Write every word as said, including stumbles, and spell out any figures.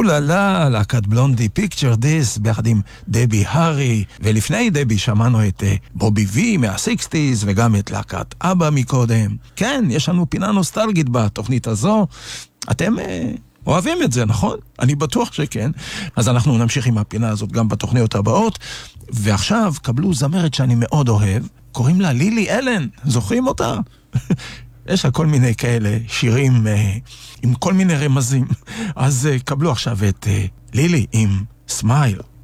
אוללה, להקת בלונדי, פיקצ'ר דיס, ביחד עם דבי הארי, ולפני דבי שמענו את בובי וי מה-סיקסטיז, וגם את להקת אבא מקודם. כן, יש לנו פינה נוסטלגית בתוכנית הזו. אתם אה, אוהבים את זה, נכון? אני בטוח שכן. אז אנחנו נמשיך עם הפינה הזאת גם בתוכניות הבאות. ועכשיו קבלו זמרת שאני מאוד אוהב, קוראים לה לילי אלן. זוכרים אותה? יש לה כל מיני כאלה שירים אה, עם כל מיני רמזים. אז אה, קבלו עכשיו את אה, לילי עם סמייל.